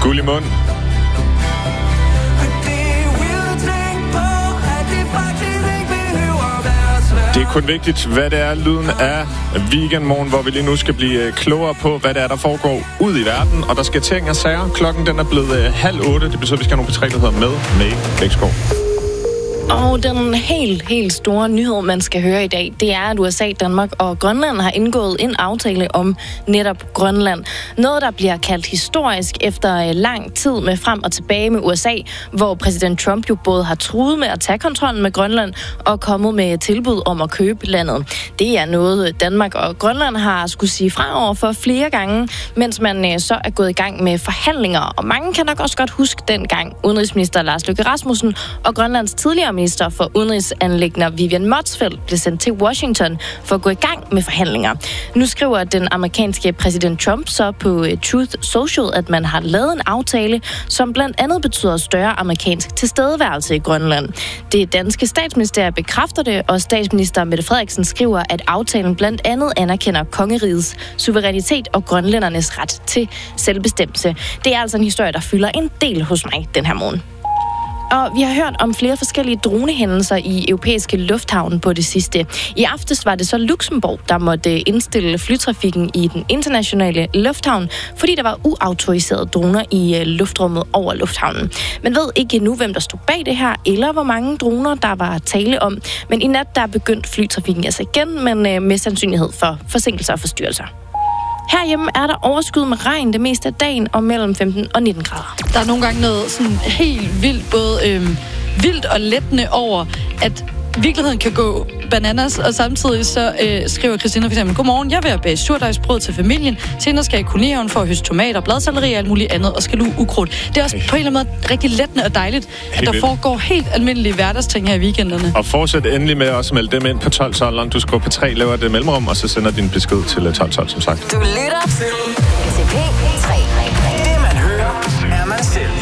Guld i mund. Det er kun vigtigt, hvad det er lyden af Weekendmorgen, hvor vi lige nu skal blive klogere på, hvad det er, der foregår ud i verden. Og der skal ting og sager. Klokken den er blevet 7:30. Det betyder, at vi skal have nogle P3, der hedder med Bækskov. Og den helt store nyhed, man skal høre i dag, det er, at USA, Danmark og Grønland har indgået en aftale om netop Grønland. Noget, der bliver kaldt historisk efter lang tid med frem og tilbage med USA, hvor præsident Trump jo både har truet med at tage kontrollen med Grønland og kommet med tilbud om at købe landet. Det er noget, Danmark og Grønland har skulle sige fra over for flere gange, mens man så er gået i gang med forhandlinger. Og mange kan nok også godt huske dengang udenrigsminister Lars Løkke Rasmussen og Grønlands tidligere minister for udenrigsanliggender Vivian Motzfeldt blev sendt til Washington for at gå i gang med forhandlinger. Nu skriver den amerikanske præsident Trump så på Truth Social, at man har lavet en aftale, som blandt andet betyder større amerikansk tilstedeværelse i Grønland. Det danske statsministerium bekræfter det, og statsminister Mette Frederiksen skriver, at aftalen blandt andet anerkender kongerigets suverænitet og grønlændernes ret til selvbestemmelse. Det er altså en historie, der fylder en del hos mig den her morgen. Og vi har hørt om flere forskellige dronehændelser i europæiske lufthavne på det sidste. I aftes var det så Luxembourg, der måtte indstille flytrafikken i den internationale lufthavn, fordi der var uautoriserede droner i luftrummet over lufthavnen. Man ved ikke endnu, hvem der stod bag det her, eller hvor mange droner der var tale om. Men i nat der er begyndt flytrafikken altså igen, men med sandsynlighed for forsinkelser og forstyrrelser. Herhjemme er der overskyet med regn det meste af dagen og mellem 15 og 19 grader. Der er nogle gange noget sådan helt vildt, både vildt og lettende over, at virkeligheden kan gå bananas, og samtidig så skriver Christina for eksempel: godmorgen, jeg vil have bage surdejsbrød til familien. Senere skal jeg i kolonihaven for at høste tomater, bladselleri og alt muligt andet, og skal luge ukrudt. Det er også på en eller anden måde rigtig lettende og dejligt, at der foregår helt almindelige hverdagsting her i weekenderne. Og fortsæt endelig med at melde dem ind på 12-12'eren. Du skriver på 3, laver det mellemrum, og så sender din besked til 12-12, som sagt. Du lytter til P3. Det man hører, er man selv.